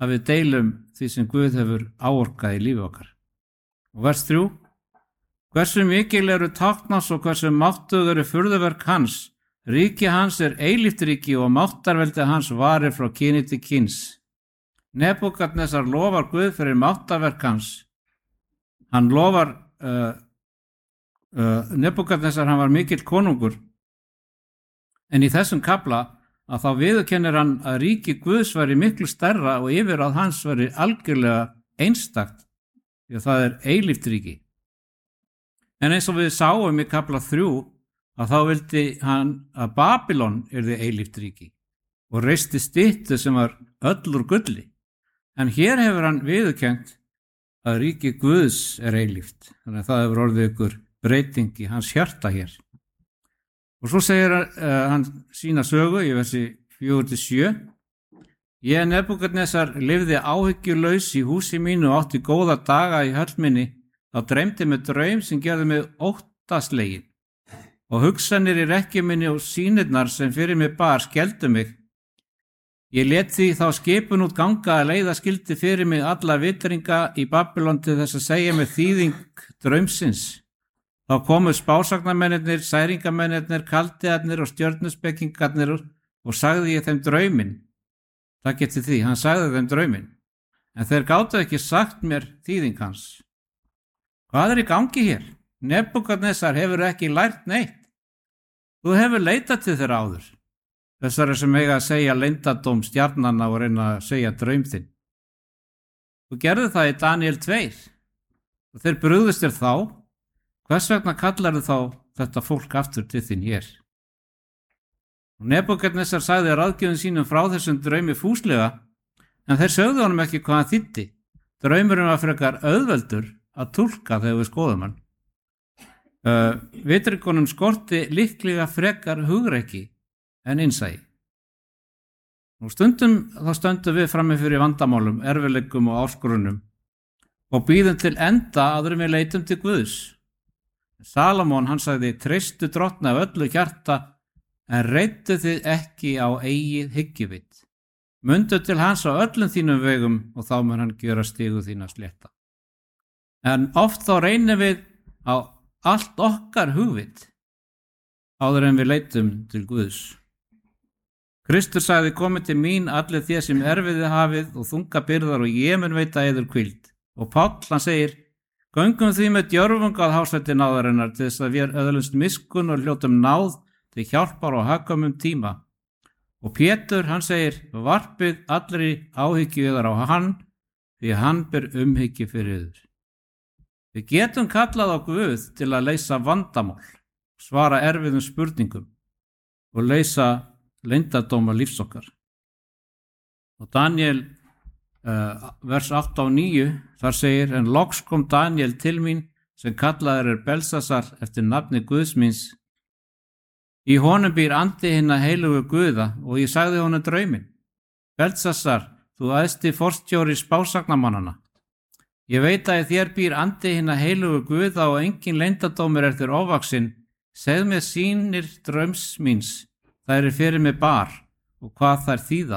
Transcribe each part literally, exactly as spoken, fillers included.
að við deilum því sem Guð hefur áorkað í lífi okkar. Og vers þrjú. Hversu mikil eru táknans og hversu máttug eru furðuverk hans. Ríki hans er eilíft ríki og máttarveldi hans varir frá kyni til kyns. Nebúkadnesar lofar Guð fyrir máttarverk hans. Hann lofar, uh, uh, Nebúkadnesar hann var mikill konungur, en í þessum kafla að þá viðurkennir hann að ríki Guðs væri miklu stærra og yfirráð hans væri algjörlega einstakt, því að það er eilíft ríki. En eins og við sáum í kafla þrjú að þá vildi hann að Babylon yrði eilíft ríki og reisti styttu sem var öll úr gulli. En hér hefur hann viðurkennt að ríki Guðs er eilíft, þannig að það hefur orðið ykkur breyting í hans hjarta hér. Og svo segir uh, hann sína sögu í versi fjögur til sjö. Ég Nebúkadnesar lifði áhyggjulaus í húsi mínu og átti góða daga í höll minni. Þá dreymdi mig draum sem gerði mig óttaslegin og hugsanir í rekkju minni og sýnirnar sem fyrir mig bar skelfdu mig. Ég lét því þá skipun út ganga að leiða skildi fyrir mig alla vitringa í Babylon til þess að segja mig þýðing draumsins. Þá komu spásagnamennirnir, særingamennirnir, kaldiðarnir og stjörnuspekingarnir og sagði ég þeim drauminn. Það geti því, hann sagði þeim drauminn, en þeir gátu ekki sagt mér þýðing hans. Hvað er í gangi hér? Nebúkadnesar hefur ekki lært neitt. Þú hefur leitað til þeirra áður. Þessari sem eiga að segja leyndardóm stjarnanna og reyna að segja draum þinn. Þú gerði það í Daniel tvö og þeir brugðust þér þá. Hvers vegna kallarðu þá þetta fólk aftur til þín hér? Og Nebúkadnesar sagði ráðgjöfum sínum frá þessum draumi fúslega, en þeir sögðu honum ekki hvað hann þýddi. Draumurinn var frekar auðveldur að túlka þegar við skoðum hann. Uh, Vitrikonum skorti líklega frekar hugrekki en innsæi. Og stundum þá stöndum við frammi fyrir vandamálum, erfiðleikum og áskorunum og býðum til enda áður en við leitum til Guðs. Salomon hann sagði, treystu drottni af öllu hjarta en reiddu þið ekki á eigið hyggjuvit. Mundu til hans á öllum þínum vegum og þá mun hann gjöra stigu þína slétta. En oft þá reynum við á allt okkar hugvit áður en við leitum til Guðs. Kristur sagði, komið til mín allir þér sem erfiði hafið og þunga byrðar og ég mun veita yður hvíld. Og Páll hann segir, göngum því með djörfung að hásætti náðarinnar til þess að við öðlumst miskun og hljótum náð til hjálpar og hagkvæmum tíma. Og Pétur hann segir, varpið allri áhyggju yðar á hann því hann ber umhyggju fyrir yður. Við getum kallað á Guð til að leysa vandamál, svara erfiðum spurningum og leysa leyndardóma lífs okkar. Og Daniel, uh, vers átta og níu, þar segir, en loks kom Daniel til mín sem kallaður er Belsasar eftir nafni Guðs míns. Í honum býr andi hinna heilugu Guða og ég sagði honum drauminn. Belsasar, þú æðsti forstjóri spásagnamannana. Ég veit að þér býr andi hinna heilugu Guða og engin leyndardómur er þér ofvaxinn. Segð mér sýnir draums míns, þær er fyrir mig bar og hvað þær þýða.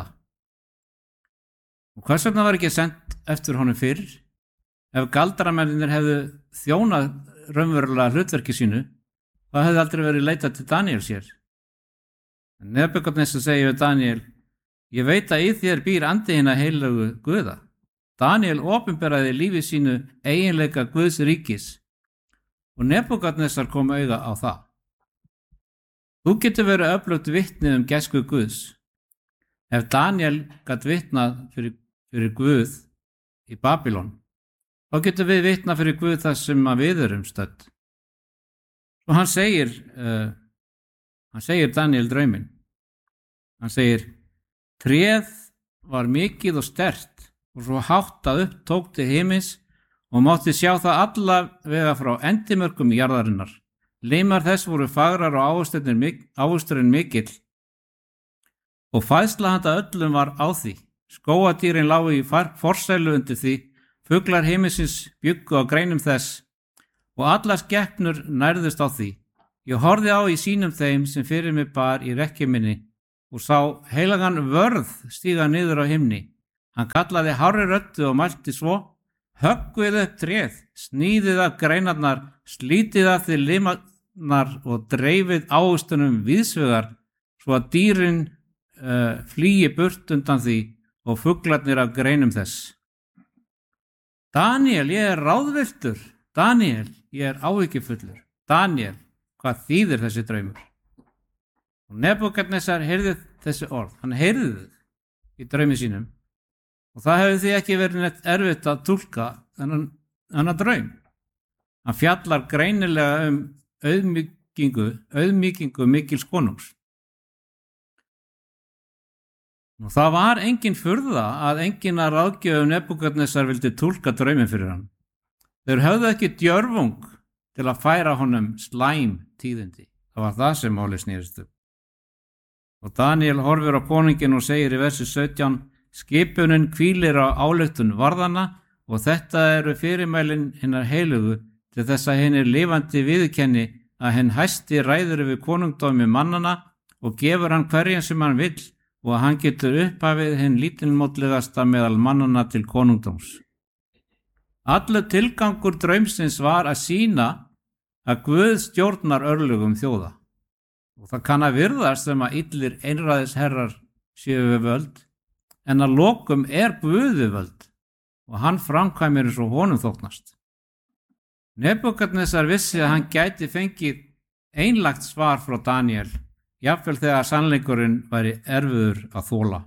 Og hvers vegna var ekki sent eftir honum fyrr? Ef galdramenninir hefðu þjónað raunverulega hlutverki sínu, þá hefði aldrei verið leitað til Daniel sér. Nebúkadnesar segir við Daniel, ég veit að í þér býr andi hinna heilugu Guða. Daniel opinberaði lífi sínu eiginleika Guðs ríkis og Nebúkadnesar kom auga á það. Þú getur verið öflugt vitni um gæsku Guðs. Ef Daniel gat vitnað fyrir, fyrir Guð í Babylon, þá getur við vitnað fyrir Guð það sem við erum stödd. Og hann segir, uh, hann segir Daniel drauminn. Hann segir, tréð var mikið og sterkt og svo hátt að upp tók til himins og mátti sjá það alla vega frá endimörkum jarðarinnar. Limar þess voru fagrar og ávöxturinn mikill og fæðsla handa öllum var á því. Skógadýrin lágu í forsælu undir því, fuglar himinsins bjuggu á greinum þess og allar skepnur nærðust á því. Ég horfði á í sínum þeim sem fyrir mig bar í rekkju minni og sá heilagan vörð stíga niður á himni. Hann kallaði hárri röddu og mælti svo: höggvið upp tréð, sníðið af greinarnar, slítið af því limarnar og dreifið ávöxtunum víðsvegar, svo að dýrin uh, flýi burt undan því og fuglarnir af greinum þess. Daniel, ég er ráðvilltur. Daniel, ég er áhyggjufullur. Daniel, hvað þýðir þessi draumur? Og Nebúkadnesar heyrði þessi orð. Hann heyrði þau í draumi sínum. Og það hefði því ekki verið neitt erfitt að túlka þennan, þennan draum. Hann fjallar greinilega um auðmýkingu, auðmýkingu mikils konungs. Og það var engin furða að enginn að ráðgjöfum Nebúkadnesar vildi túlka drauminn fyrir hann. Þeir höfðu ekki djörfung til að færa honum slæm tíðindi. Það var það sem máli snerist um. Og Daniel horfir á konunginn og segir í versi sautján: skipunin hvílir á ályktun varðanna og þetta eru fyrirmælin hinnar heilugu til þess að hinir lifandi viðurkenni að hinn hæsti ræður yfir konungdómi mannana og gefur hann hverjan sem hann vill og að hann getur upphafið hinn lítilmótlegasta meðal mannana til konungdóms. Allur tilgangur draumsins var að sýna að Guð stjórnar örlögum þjóða. Og það kann að virðast sem að illir einræðisherrar séu við völd, en að lokum er Guð við völd og hann framkvæmir eins og honum þóknast. Nebúkadnesar vissi að hann gæti fengið einlægt svar frá Daniel, jafnvel þegar sannleikurinn væri erfiður að þola.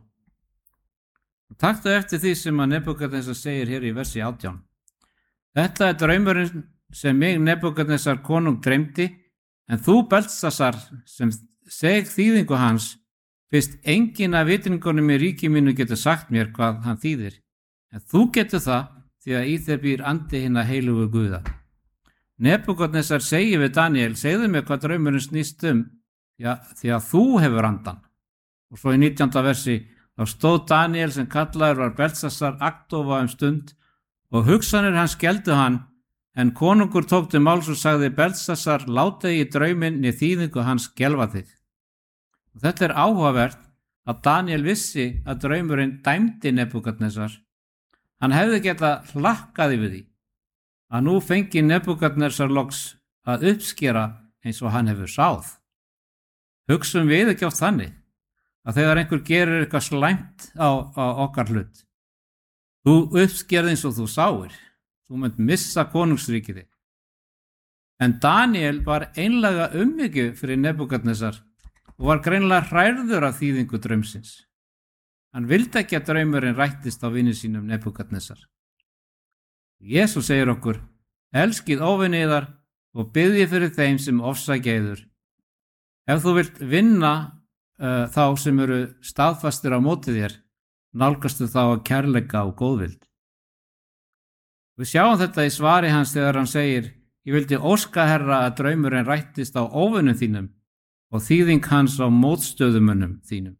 Taktu eftir því sem að Nebúkadnesar segir hér í versi átján. Þetta er draumurinn sem mig Nebúkadnesar konung dreymdi, en þú Beltsasar sem seg þýðingu hans, fyrst enginn af vitringunum í ríki mínu getur sagt mér hvað hann þýðir, en þú getur það því að í þér býr andi hinna heilugu Guða. Nebúkadnesar segir við Daniel: segðu mér hvað draumurinn snýst um, já, því að þú hefur andan. Og svo í nítjánda versi: þá stóð Daniel sem kallaður var Beltsasar agndofa um stund og hugsanir hans skelfdu hann, en konungur tók til máls og sagði: Beltsasar, láta í drauminn né þýðingu hans skelfa þig. Og þetta er áhugavert að Daniel vissi að draumurinn dæmdi Nebúkadnesar. Hann hefði getað hlakkað yfir því að nú fengi Nebúkadnesar loks að uppskera eins og hann hefur sáð. Hugsum við ekki oft þannig að þegar einhver gerir eitthvað slæmt á, á okkar hlut, þú uppskerð eins og þú sáir, þú munt missa konungsríkið þitt. En Daniel var einlega umhyggju fyrir Nebúkadnesar og var greinilega hrærður af þýðingu draumsins. Hann vildi ekki að draumurinn rættist á vini sínum Nebúkadnesar. Jesús segir okkur: elskið óvini yðar og biðjið fyrir þeim sem ofsækja yður. Ef þú vilt vinna uh, þá sem eru staðfastir á móti þér, nálgastu þá að kærleika og góðvild. Við sjáum þetta í svari hans þegar hann segir: ég vildi óska Herra að draumurinn rættist á óvinum þínum og þýðing hans á mótstöðumönnum þínum.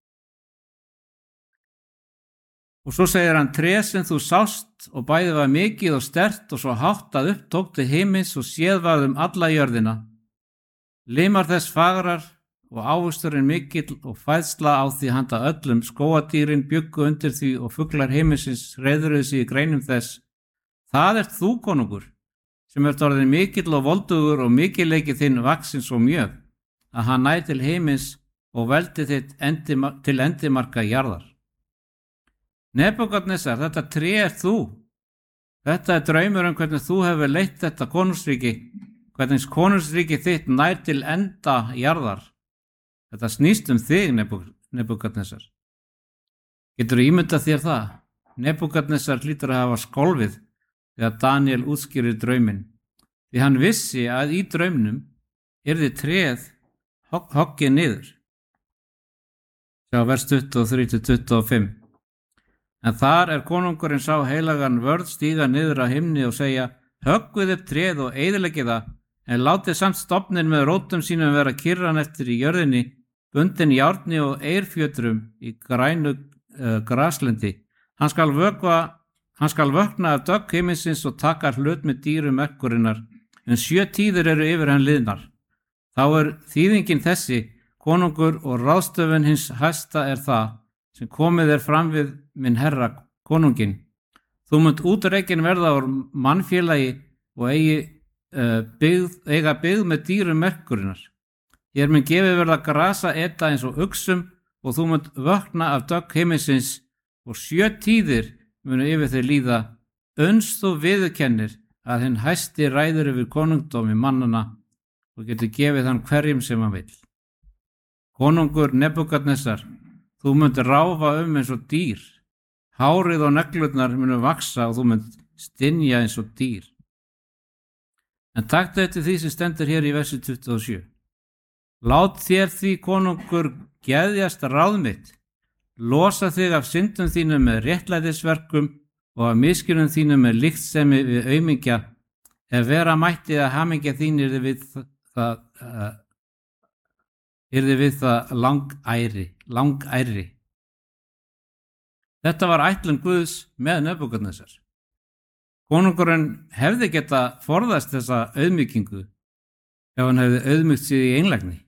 Og svo segir hann: tré sem þú sást og bæði var mikið og sterkt og svo hátt að upp tók til himins og séð var um alla jörðina. Limar þess fagrar og ávöxturinn mikill og fæðsla á því handa öllum. Skógadýrin bjuggu undir því og fuglar himinsins reiðruðu sig í greinum þess. Það ert þú, konungur, sem ert orðin mikill og voldugur og mikilleiki þinn vaxinn svo mjög að hann næ til himins og veldi þitt endi, til endimarka jarðar. Nebúkadnesar, þetta tré er þú. Þetta er draumur um hvernig þú hefur leitt þetta konungsríki, hvernig konungsríki þitt nær til enda jarðar. Þetta snýst um þig, Nebúkadnesar. Getur þú ímyndað þér það? Nebúkadnesar hlýtur að hafa skólfið þegar Daniel útskýrir drauminn, því hann vissi að í draumnum yrði tréð hoggið niður. Sjá vers tuttugu og þrjú til tuttugu og fimm. En þar er konungurinn sá heilagan vörð stíga niður á himni og segja: höggvið upp tréð og eyðileggið það, en látið samt stofnin með rótum sínum vera kyrran eftir í jörðinni, bundin járni og eirfjötrum í grænu uh, graslendi. Hann skal vökva, hann skal vökna af dögg himinsins og taka hlut með dýrum merkurinnar, en sjö tíðir eru yfir hann liðnar. Þá er þýðingin þessi: konungur og ráðstöfun hins hæsta er það sem komið er fram við minn herra konungin: Þú munt útreikin verða úr mannfélagi og eigi, uh, byggð, eiga byggð með dýrum merkurinnar. Hér mun gefið verða grasa eta eins og uxum og þú munt vökna af dögg heiminsins og sjö tíðir munu yfir þig líða, uns þú viðurkennir að hinn hæsti ræður yfir konungdómi mannana og getur gefið hann hverjum sem hann vill. Konungur Nebúkadnesar, þú munt ráfa um eins og dýr, hárið og neglurnar munu vaksa og þú munt stynja eins og dýr. En taktu eftir því sem stendur hér í versi tuttugu og sjö. Lát þér því, konungur, geðjast ráð mitt, losa þig af syndum þínum með réttlætisverkum og af misgjörðum þínum með lyktsemi við aumingja, ef vera mætti að hamingja þín yrði við það, uh, yrði við það langæri, langæri. Þetta var ætlun Guðs með Nebúkadnesar. Konungurinn hefði geta forðast þessa auðmýkingu ef hann hefði auðmýkt sig í einlægni.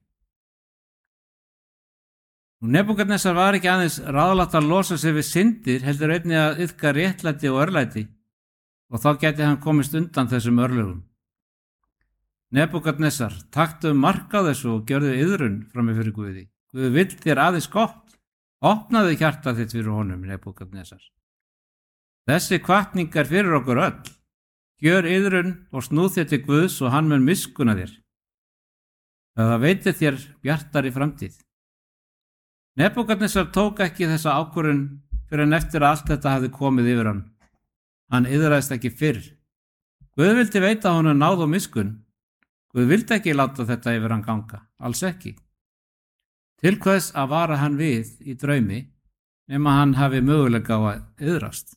Nebúkadnesar var ekki aðeins ráðlagt að losa sig við syndir, heldur einnig að iðka réttlæti og örlæti, og þá gæti hann komist undan þessum örlögum. Nebúkadnesar, taktu mark á þessu og gjörðu iðrun frammi fyrir Guði. Guð vill þér aðeins gott. Opnaðu hjarta þitt fyrir honum, Nebúkadnesar. Þessi hvatning er fyrir okkur öll. Gjör iðrun og snúð þér til Guðs og hann mun miskunna þér. Það veitir þér bjartari framtíð. Nebúkadnesar tók ekki þessa ákvörðun fyrir en eftir að allt þetta hafði komið yfir hann. Hann iðraðist ekki fyrr. Guð vildi veita honum náð og miskun. Guð vildi ekki láta þetta yfir hann ganga, alls ekki. Til hvers að vara hann við í draumi nema hann hafi möguleika á að iðrast.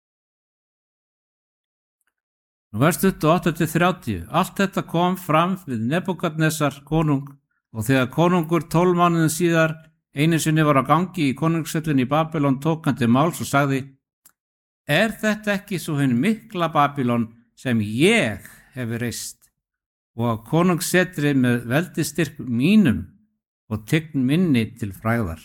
Nú vers tuttugu og átta til þrjátíu. Allt þetta kom fram við Nebúkadnesar konung og þegar konungur tólf mánuðum síðar einu sinni var á gangi í konungshöllinni í Babylon tók hann til máls og sagði: Er þetta ekki svo hinn mikla Babylon sem ég hef reist og á konungssetri með veldistyrk mínum og tign minni til frægðar?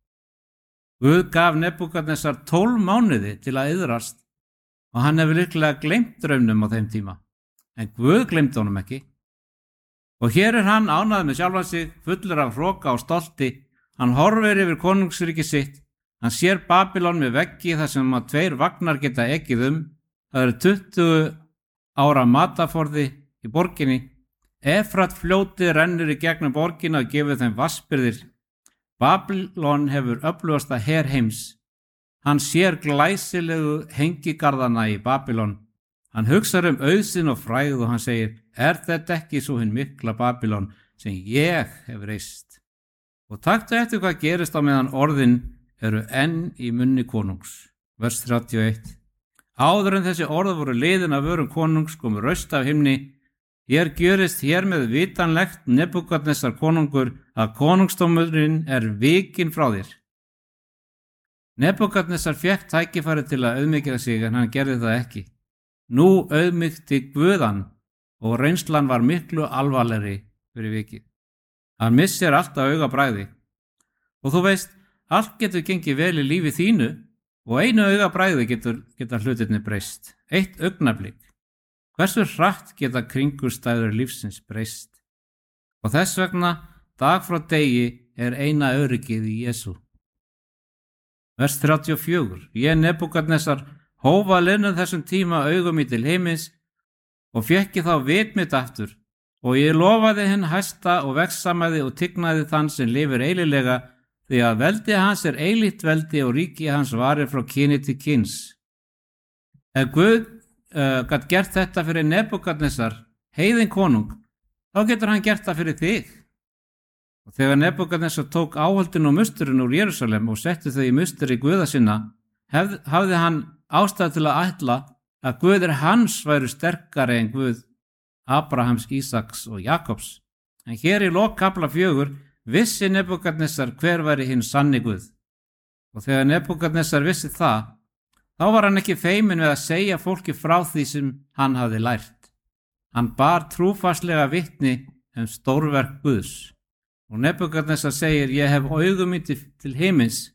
Guð gaf Nebúkadnesar tólf mánuði til að iðrast og hann hefur líklega gleymt draumnum á þeim tíma, en Guð gleymdi honum ekki. Og hér er hann ánægður með sjálfan sig, fullur af hroka og stolti. Hann horfir yfir konungsríki sitt, hann sér Babylon með veggi þar sem að tveir vagnar geta ekið um, það eru tuttugu ára mataforði í borginni, Efrat fljótið rennur í gegnum borgina og gefur þeim vatnsbirgðir. Babylon hefur öflugasta her heims, hann sér glæsilegu hengigarðana í Babylon, hann hugsar um auðsinn og frægð og hann segir: Er þetta ekki svo hinn mikla Babylon sem ég hef reist? Og taktu eftir hvað gerist á meðan orðin eru enn í munni konungs. Vers þrjátíu og eitt. Áður en þessi orð voru liðin af vörum konungs komu raust af himni: Hér gjörist hér með vitanlegt, Nebúkadnesar konungur, að konungsdómurinn er vikinn frá þér. Nebúkadnesar fékk tækifæri til að auðmýkja sig en hann gerði það ekki. Nú auðmýkti Guð hann og reynslan var miklu alvarlegri fyrir vikið. Hann missir alltaf augabragði. Og þú veist, allt getur gengið vel í lífi þínu og einu augabragði getur geta hlutirnir breyst. Eitt augnablik. Hversu hratt geta kringumstæður lífsins breyst? Og þess vegna, dag frá degi, er eina öryggið í Jesú. Vers þrjátíu og fjögur. Ég, Nebúkadnesar, hófa linnum þessum tíma augum í til heimins og fekki þá vit mitt aftur. Og ég lofaði hinn hæsta og vegssamaði og tignaði þann sem lifir eililega, því að veldi hans er eilíft veldi og ríki hans varir frá kyni til kyns. Ef Guð uh, gat gert þetta fyrir Nebúkadnesar, heiðin konung, þá getur hann gert það fyrir þig. Og þegar Nebúkadnesar tók áhöldin og musturinn úr Jerúsalem og setti þau í musteri Guða sinna, hef, hafði hann ástæðu til að ætla að Guðir hans væru sterkari en Guð Abrahams, Ísaks og Jakobs. En hér í lok kafla fjögur vissi Nebúkadnesar hver væri hinn sanni Guð. Og þegar Nebúkadnesar vissi það, þá var hann ekki feiminn við að segja fólki frá því sem hann hafði lært. Hann bar trúfastlega vitni um stórverk Guðs. Og Nebúkadnesar segir: Ég hef augum mitt til himins,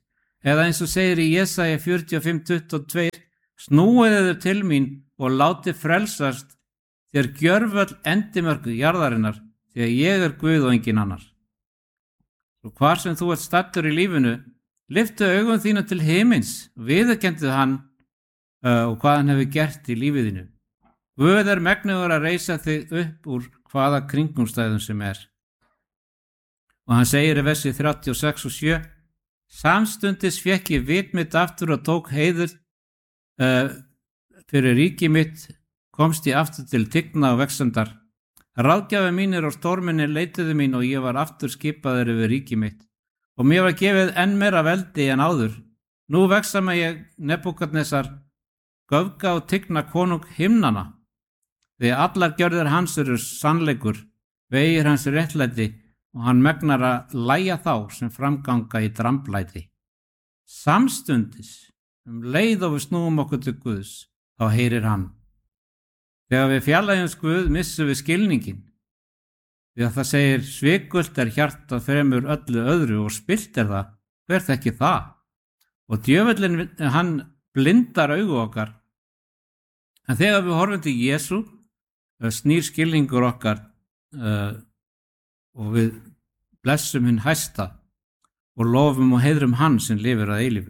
Eða eins og segir í Jesaja fjörutíu og fimm tuttugu og tvö, snúið yður til mín og látið frelsast þér gjörvöll endimörku jarðarinnar, því að ég er Guð og engin annar. Og hvar sem þú ert staddur í lífinu, lyftu augum þínu til himins, viðurkendu hann uh, og hvað hann hefur gert í lífiðinu. Guð er megnugur að reisa þig upp úr hvaða kringumstæðum sem er. Og hann segir í versi þrjátíu og sex og sjö, samstundis fékk ég vit mitt aftur og tók heiður uh, fyrir ríki mitt, komst ég aftur til tigna og vexandar. Ráðgjafi mínir og storminni leituðu mín og ég var aftur skipaður yfir ríki mitt. Og mér var gefið enn meira veldi en áður. Nú vexa með ég Nebúkadnesar, göfga og tigna konung himnana. Því allar gjörðir hans eru sannleikur, vegir hans réttlæti og hann megnar að lægja þá sem framganga í dramblæti. Samstundis, um leið og við snúum okkur til Guðs, þá heyrir hann. Þegar við fjarlægjumst Guð missum við skilningin. Því að það segir svikult er hjarta fremur öllu öðru og spillt er það, hver þekki það? Og djöfullinn hann blindar augu okkar. En þegar við horfum til Jesú, snýr skilningur okkar uh, og við blessum hinn hæsta og lofum og heiðrum hann sem lifir að eilífu.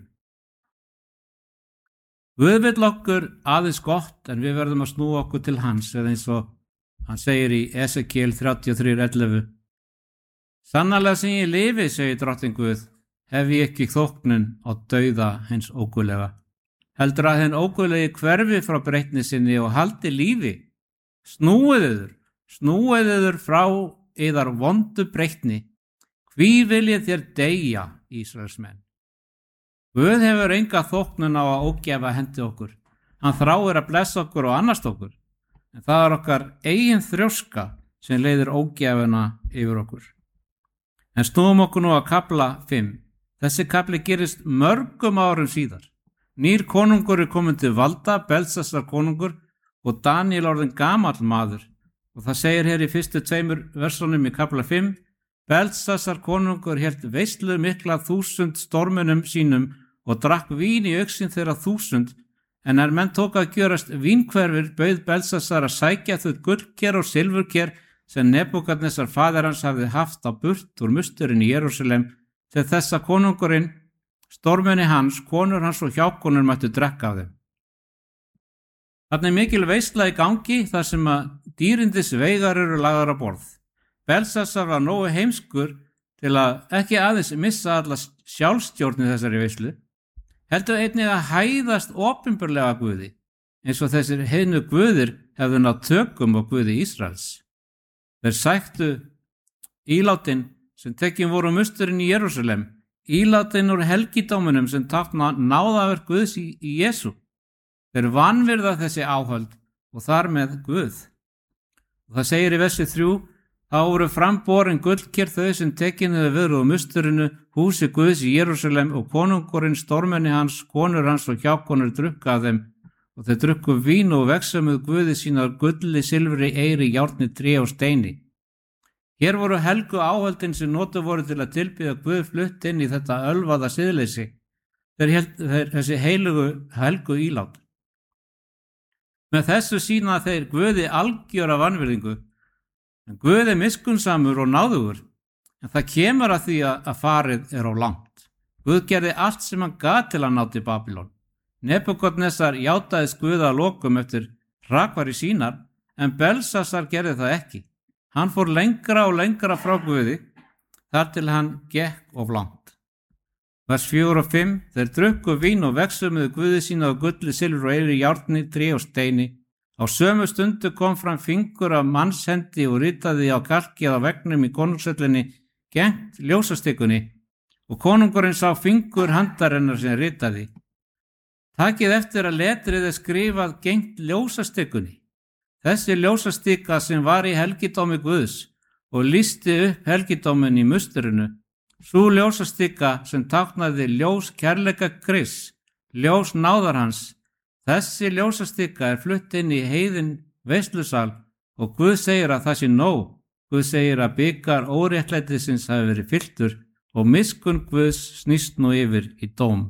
Guð vill okkur aðeins gott en við verðum að snúa okkur til hans, eða eins og hann segir í Esekiel þrjátíu og þrjú ellefu. Sannarlega sem ég lifi, segir drottinn Guð, hef ég ekki þóknun á dauða hins óguðlega. Heldur að hinn óguðlegi hverfi frá breytni sinni og haldi lífi. Snúið yður, snúið yður frá yðar vondu breytni. Hví viljið þér deyja, Ísraelsmenn? Guð hefur enga þóknun á að ógefa hendi okkur. Hann þráir að blessa okkur og annast okkur. En það er okkar eigin þrjóska sem leiðir ógefuna yfir okkur. En snúum okkur nú að kafla fimm. Þessi kafli gerist mörgum árum síðar. Nýr konungur er komin til valda, Belsasar konungur, og Daniel orðinn gamall maður. Og það segir hér í fyrstu tveimur versunum í kafla fimm, Belsasar konungur hélt veislu mikla þúsund stormunum sínum og drakk vín í augsýn þeirra þúsund, en er menn tók að gjörast vínkverfir bauð Belsasar að sækja þau gullker og silfurker sem Nebúkadnesar faðir hans hafði haft á burt úr musturinn í Jerúsalem, til þess að konungurinn, stormunni hans, konur hans og hjákonur mættu drekka af þeim. Þarna er mikil veisla í gangi þar sem að dýrindis veigar eru lagðar á borð. Belsasar var nógu heimskur til að ekki aðeins missa alla sjálfstjórn í þessari veislu, heldur einnig að hæðast opinberlega Guði, eins og þessir heiðnu guðir hefðu náð tökum á Guði Ísraels. Þeir sæktu ílátin sem tekin voru musturinn í Jerúsalem, ílátin úr helgidómunum sem tákna náðaverk Guðs í, í Jesú. Þeir vanvirða þessi áhöld og þar með Guð. Og það segir í versi þrjú, þá voru framborin gullker þau sem tekin hefðu verið úr musturinu, húsi Guðs í Jerúsalem, og konungurinn, stormenni hans, konur hans og hjákonur drukka af þeim, og þeir drukku vín og vexamuð Guði sínar gulli, silfri, eyri, járni, tré og steini. Hér voru helgu áhöldin sem notuð voru til að tilbiðja Guð flutt inn í þetta ölvaða siðleysi. Þeir held, þeir, þessi heilugu helgu ílát. Með þessu sýna þeir Guði algjöra vanvirðingu. En Guð er miskunnsamur og náðugur, en það kemur að því að farið er á langt. Guð gerði allt sem hann gat til að ná til Babylon. Nebúkadnesar játaðist Guð að lokum eftir hrakfari sínar, en Belsasar gerði það ekki. Hann fór lengra og lengra frá Guði, þar til hann gekk of langt. Vers fjögur og fimm, þeir drukku vín og vexumuðu Guði sína á gulli, silfur og eyri, járni, tré og steini. Á sömu stundu kom fram fingur af mannshendi og ritaði á kalkið á veggnum í konungshöllinni gengt ljósastikunni, og konungurinn sá fingur handarinnar sem ritaði. Takið eftir að letrið er skrifað gengt ljósastikunni. Þessi ljósastika sem var í helgidómi Guðs og lýsti upp helgidómin í musturinu, sú ljósastika sem táknaði ljós kærleika Krists, ljós náðar hans. Þessi ljósastika er flutt inn í heiðin veislusal og Guð segir að það sé nóg. Guð segir að bikar óréttlætisins hafi verið fylltur og miskunn Guðs snýst nú yfir í dóm.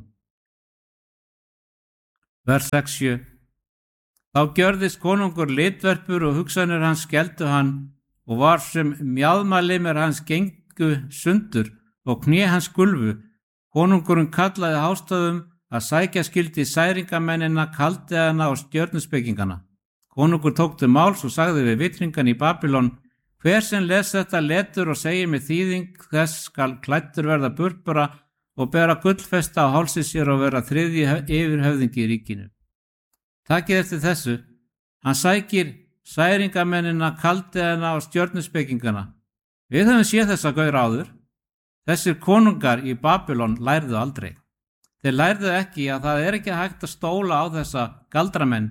Vers sex sjö. Þá gjörðist konungur litverpur og hugsanir hans skelfdu hann og var sem mjaðmalimir hans gengu sundur og kné hans skulfu. Konungurinn kallaði hástöfum að sækja skyldi særingamennina, kaldeana og stjörnuspekingana. Konungur tók til máls og sagði við vitringan í Babylon: hver sem les þetta letur og segir með þýðing þess skal klæddur verða purpura og bera gullfesta á hálsi sér og vera þriðji yfirhöfðingi í ríkinu. Takið eftir þessu, hann sækir særingamennina, kaldeana og stjörnuspekingana. Við höfum séð þessa gaur áður. Þessir konungar í Babylon lærðu aldrei. Þeir lærðu ekki að það er ekki hægt að stóla á þessa galdramenn.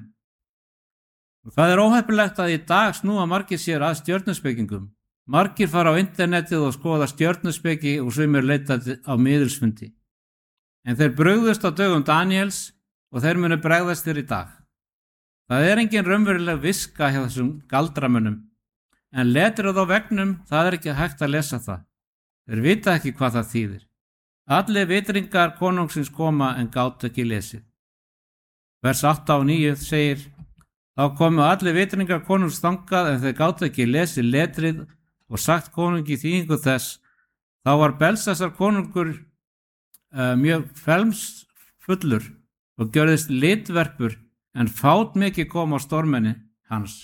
Það er óheppilegt að í dag snúa margir sér að stjörnuspekingum. Margir fara á internetið og skoða stjörnuspeki og sumir leita á miðilsfundi. En þeir brugðust á dögum Daníels og þeir munu bregðast þér í dag. Það er engin raunveruleg viska hjá þessum galdramönnum, en letrið á veggnum, það er ekki hægt að lesa það. Þeir vita ekki hvað það þýðir. Allir vitringar konungsins koma en gátu ekki lesið. Vers átta og níu segir: þá komu allir vitringar konungs þangað en þeir gátu ekki lesið letrið og sagt konungi þýðingu þess. Þá var Belsasar konungur uh, mjög felmsfullur og gjörðist litverpur, en fát mikið kom á stormenni hans.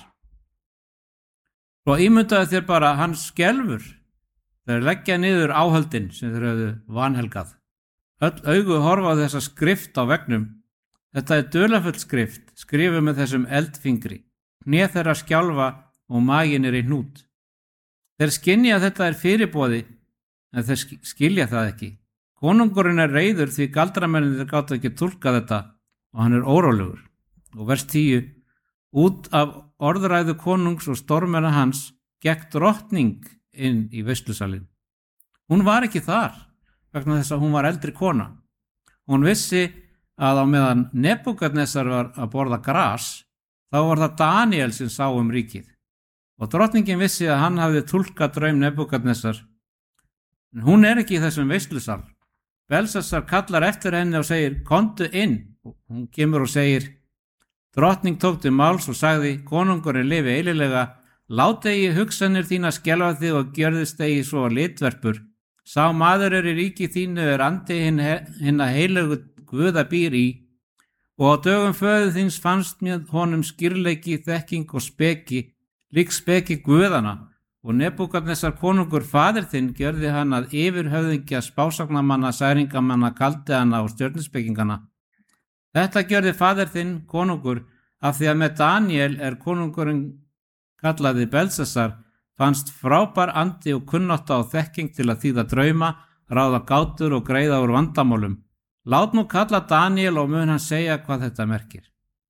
Svo ímyndaðu þér bara hans skelfur. Þeir leggja niður áhöldin sem þeir höfðu vanhelgað. Öll augu horfa á þessa skrift á veggnum. Þetta er dularfull skrift, skrifuð með þessum eldfingri. Hné þeirra skjálfa og maginn er í hnút. Þeir skynja að þetta er fyrirboði, en þeir skilja það ekki. Konungurinn er reiður því galdramennir gátu ekki túlka þetta og hann er órólegur. Og vers tíu. Út af orðræðu konungs og stormena hans gekk drottning inn í veislusalinn. Hún var ekki þar vegna þess að hún var eldri kona. Hún vissi að á meðan Nebúkadnesar var að borða gras, þá var það Daníel sem sá um ríkið. Og drottningin vissi að hann hafði túlkað draum Nebúkadnesar. En hún er ekki í þessum veislusal. Belsasar kallar eftir henni og segir: komdu inn. Og hún kemur og segir: drottning tók til máls og sagði: konungurinn lifi eililega, lát eigi hugsanir þína skelfa þig og gjörðist eigi svo litverpur. Sá maður er í ríki þínu er andi hinna heilögu Guða býr í, og á dögum föður þíns fannst mér honum skýrleiki, þekking og speki, lík speki Guðana, og Nebúkadnesar konungur faðir þinn gjörði hann að yfirhöfðingja spásagnamanna, særingamanna, kaldeana og stjörnuspekingana. Þetta gjörði faðir þinn konungur af því að með Daníel er konungurinn kallaði Belsasar fannst frábær andi og kunnátta og þekking til að þýða drauma, ráða gátur og greiða úr vandamálum. Lát nú kalla Daníel og mun hann segja hvað þetta merkir.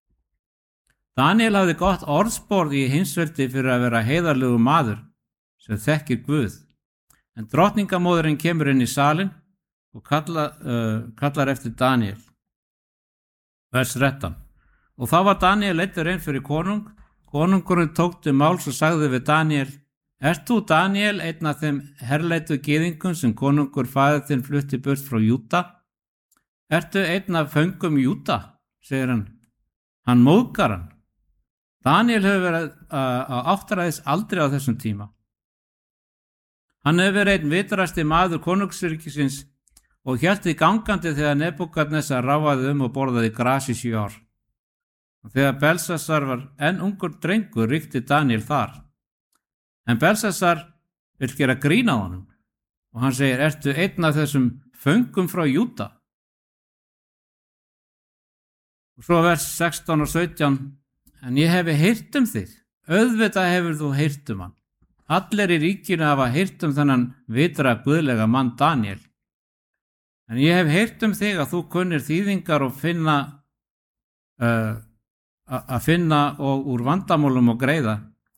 Daníel hafði gott orðsporð í heimsveldi fyrir að vera heiðarlegu maður sem þekkir Guð. En drottningamóðurinn kemur inn í salin og kalla, uh, kallar eftir Daníel. Vers þrettán. Og þá var Daníel leiddur inn fyrir konung. Konungurinn tók til máls og sagði við Daníel: ert þú Daníel, einn af þeim herleitu gyðingum sem konungur faðir þinn flutti burt frá Júda? Ertu einn af föngum Júda, segir hann. Hann móðgar hann. Daníel hefur verið á áttræðis aldrei á þessum tíma. Hann hefur verið einn vitrasti maður konungsríkisins og hélt því gangandi þegar Nebúkadnesar ráfaði um og borðaði gras í sjö ár. Og þegar Belsasar var enn ungur drengur ríkti Daníel þar. En Belsasar vill gera grín á honum og hann segir: ertu einn af þessum föngum frá Júda? Og svo vers sextán og sautján. En ég hefi heyrt um þig. Auðvitað hefur þú heyrt um hann. Allir í ríkinu hafa heyrt um þennan vitra guðlega mann Daníel. En ég hef heyrt um þig að þú kunnir þýðingar og finna uh, að finna og úr vandamálum og greiða.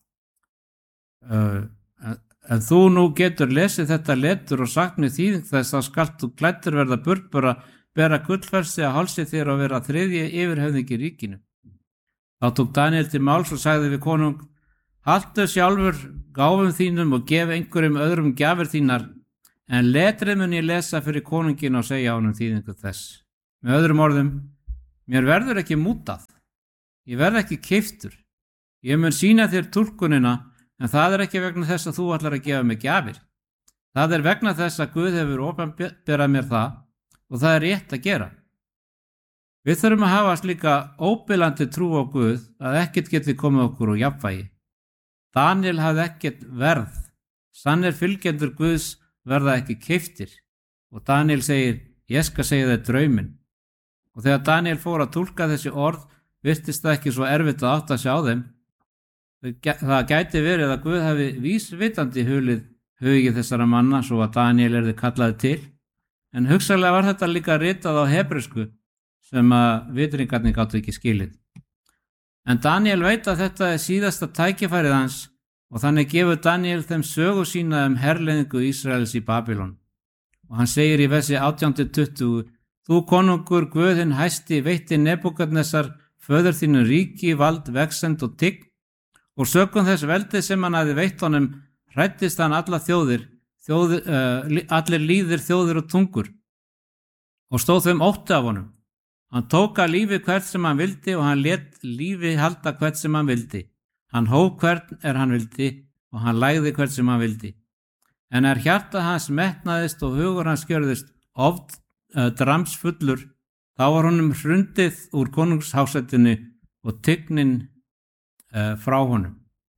Uh, en, en þú nú getur lesið þetta letur og sagt mér þýðing þess að skalt þú klæddur verða purpura, bera gullfersi að hálsi þér og vera þriðji yfirhöfðingi í ríkinu. Þá tók Daníel til máls og sagði við konung: haltu sjálfur gáfum þínum og gef einhverjum öðrum gjafir þínar, en letrið mun ég lesa fyrir konungin og segja honum þýðingu þess. Með öðrum orðum, mér verður ekki mútað, ég verð ekki keyptur, ég mun sýna þér túlkunina, en það er ekki vegna þess að þú ætlar að gefa mig gjafir. Það er vegna þess að Guð hefur opinberað mér það og það er rétt að gera. Við þurfum að hafa slíka óbilandi trú á Guð að ekkert geti komið okkur úr jafnvægi. Daniel hafði ekkert verð, sannir fylgjendur Guðs verða ekki keyptir og Daniel segir, ég skal segja þér drauminn. Og þegar Daniel fór að túlka þessi orð, virtist það ekki svo erfitt að átta sig á þeim. Það gæti verið að Guð hafi vísvitandi hulið hugið þessara manna svo að Daniel erði kallaði til, en hugsanlega var þetta líka ritað á hebresku sem að vitringarnir gátu ekki skilið. En Daniel veit að þetta er síðasta tækifærið hans og þannig gefur Daniel þeim sögu sína um herleiðingu Ísraels í Babylon. Og hann segir í versi átján til tuttugu, þú konungur Guð hinn hæsti veitti Nebúkadnessar föður þínu ríki, vald, vexend og tign og sökum þess veldið sem hann hafði veitt honum hræddist hann alla þjóðir, þjóðir uh, allir líðir, þjóðir og tungur og stóð þeim ótti af honum. Hann tók að lífi hvert sem hann vildi og hann lét lífi halda hvert sem hann vildi. Hann hóf hvern er hann vildi og hann lægði hvert sem hann vildi. En er hjarta hans metnaðist og hugur hans gjörðist oft uh, dramsfullur, þá var honum hrundið úr konungshásætinu og tignin uh, frá honum.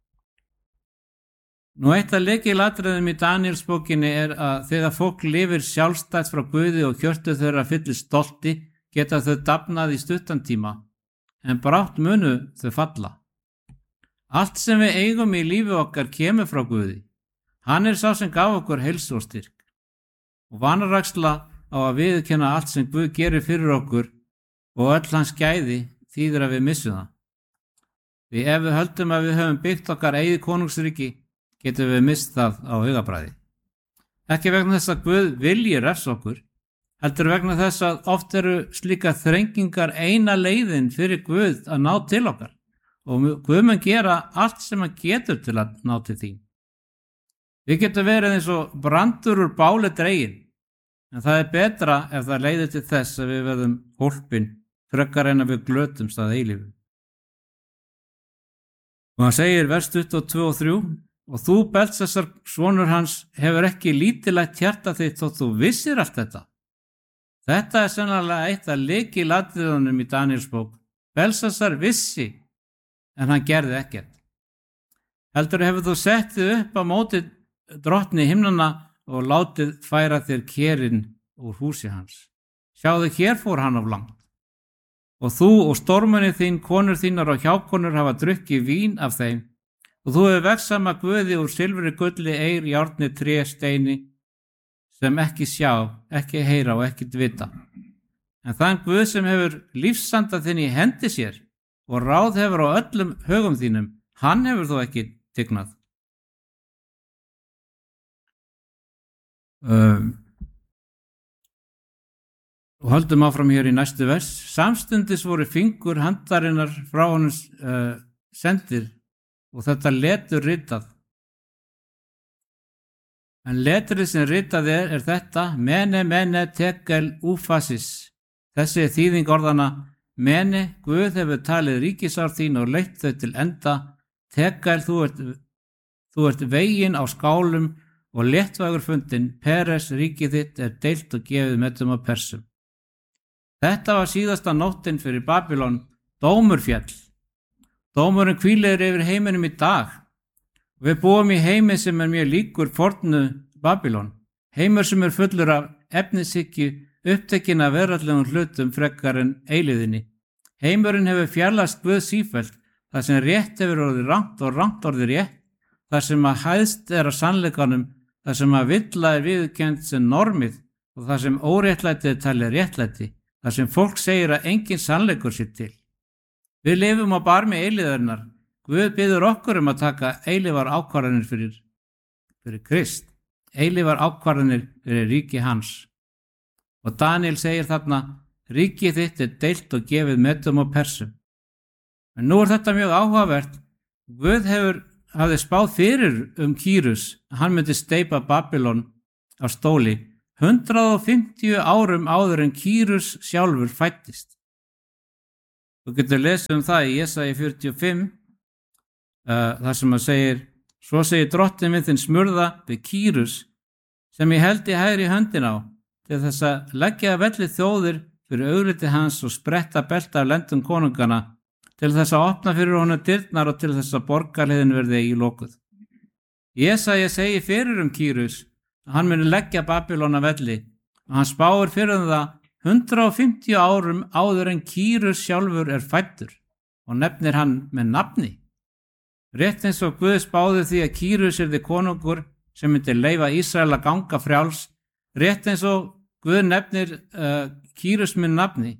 Nú eitt að lykilatriðum í Danielsbókinni er að þegar fólk lifir sjálfstætt frá Guði og hjörtu þeirra fyllir stolti, geta þau dafnað í stuttan tíma, en brátt munu þau falla. Allt sem við eigum í lífi okkar kemur frá Guði. Hann er sá sem gaf okkur heilsu og styrk. Og vanræksla á að viðurkenna allt sem Guð gerir fyrir okkur og öll hans gæði þýðir að við missum það. Því ef við höldum að við höfum byggt okkar eigið konungsríki, getum við mist það á augabræði. Ekki vegna þess að Guð vilji refsa okkur, heldur vegna þess að oft eru slíka þrengingar eina leiðin fyrir Guð að ná til okkar og Guð mun gera allt sem hann getur til að ná til þín. Við getum verið eins og brandur úr báli dregin, en það er betra ef það leiðir til þess að við verðum hólpin frekar en að við glötumst að eilífu. Og hann segir vers tuttugu og tvö og þrjú, og þú, Beltsasar, sonur hans, hefur ekki lítillægt hjarta þitt þótt þú vissir allt þetta. Þetta er sennilega eitt af lykilatriðunum í Danielsbók. Beltsasar vissi, en hann gerði ekkert. Heldur hefur þú sett þig upp á móti drottni himnanna og látið færa þér kerinn úr húsi hans. Sjáðu, hér fór hann of langt. Og þú og stormunni þín, konur þínar og hjákonur hafa drukkið vín af þeim, og þú hefur vegsama guði úr silfri, gulli, eir, járni, tré, steini, sem ekki sjá, ekki heyra og ekki vita. En þann Guð sem hefur lífsanda þinn í hendi sér og ráð hefur á öllum högum þínum, hann hefur þú ekki tignað. Um, og höldum áfram hér í næstu vers. Samstundis voru fingur handarinnar frá honum uh, sendir og þetta letur ritað. En letrið sem ritað er, er þetta, mene, mene, tekel, ufasis. Þessi er þýðing orðana, mene, Guð hefur talið ríkisár þín og leitt þau til enda, tekel, þú ert, þú ert veginn á skálum og léttvægur fundin, Peres, ríkið þitt, er deilt og gefið metum á Persum. Þetta var síðasta nóttin fyrir Babylon, dómur fjall. Dómurinn hvílir yfir heiminum í dag. Við búum í heimi sem er mjög líkur fornu Babylon, heimur sem er fullur af efnishyggju, upptekin af veraldlegum hlutum frekar en eilíðinni. Heimurinn hefur fjarlægst Guð sífellt, þar sem rétt hefur orðið rangt og rangt orðið rétt, þar sem að hæðst er á sannleikanum, þar sem að villa er viðurkennd sem normið og þar sem óréttlæti er talið réttlæti, þar sem fólk segir að engin sannleikur sé til. Við lifum á barmi eilíðarinnar. Guð biður okkur um að taka eilífar ákvarðanir fyrir, fyrir Krist, eilífar ákvarðanir fyrir ríki hans. Og Daniel segir þarna, ríkið þitt er deilt og gefið metum á Persum. En nú er þetta mjög áhugavert. Guð hefur, hafði spáð fyrir um Kýrus, hann myndi steypa Babylon á stóli hundrað fimmtíu árum áður en Kýrus sjálfur fæddist. Þú getur lesið um það í Jesaja fjörutíu og fimm, uh, þar sem að segir, svo segir drottinn við þinn smurða við Kýrus, sem ég held í hægri höndin á, til þess að leggja velli þjóðir fyrir augliti hans og spretta belta af lendum konungana, til þess að opna fyrir honum dyrnar og til þess að borgarleiðin verði í lokuð. Jesaja segir fyrir um Kýrus að hann muni leggja Babylon að velli og hann spáir fyrir um það hundrað fimmtíu árum áður en Kýrus sjálfur er fæddur og nefnir hann með nafni. Rétt eins og Guð spáði því að Kýrus yrði konungur sem myndi leyfa Ísrael að ganga frjáls, rétt eins og Guð nefnir uh, Kýrus með nafni.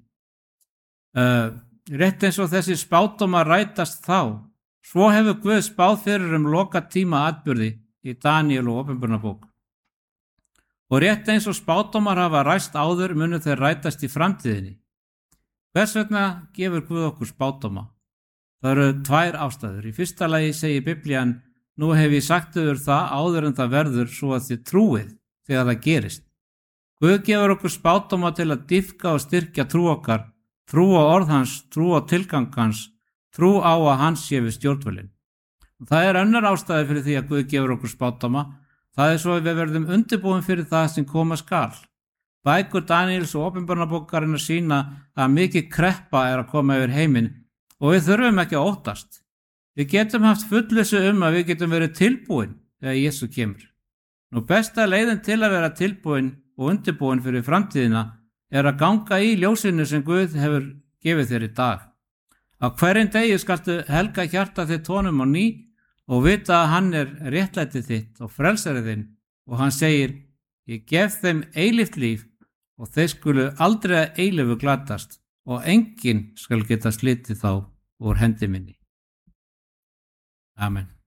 Uh, rétt eins og þessi spádómar rætast þá, svo hefur Guð spáð fyrir um loka tíma atburði í Daníel og Opinberunarbók. Og rétt eins og spádómar hafa ræst áður munu þeir rætast í framtíðinni. Hvers vegna gefur Guð okkur spádóma? Það eru tvær ástæður. Í fyrsta lagi segir Biblían, nú hef ég sagt yfir það áður en það verður svo að þið trúið þegar það gerist. Guð gefur okkur spádóma til að dýpka og styrkja trú okkar, trú á orð hans, trú á tilgang hans, trú á að hans sé við stjórnvölinn. Það er önnur ástæði fyrir því að Guð gefur okkur spádóma. Það er svo að við verðum undirbúin fyrir það sem koma skal. Bækur Daníels og Opinberunarbókarinnar sýna að mikið kreppa er að koma yfir heiminn og við þurfum ekki að óttast. Við getum haft fullvissu um að við getum verið tilbúin þegar Jesú kemur. Nú besta leiðin til að vera tilbúin og undirbúin fyrir framtíðina er að ganga í ljósinu sem Guð hefur gefið þér í dag. Á hverjum degi skaltu helga hjarta þitt honum á ný og vita að hann er réttlætið þitt og frelsarið þinn og hann segir, ég gef þeim eilíft líf og þeir skulu aldrei að eilífu glatast og enginn skal geta slitið þá úr hendi minni. Amen.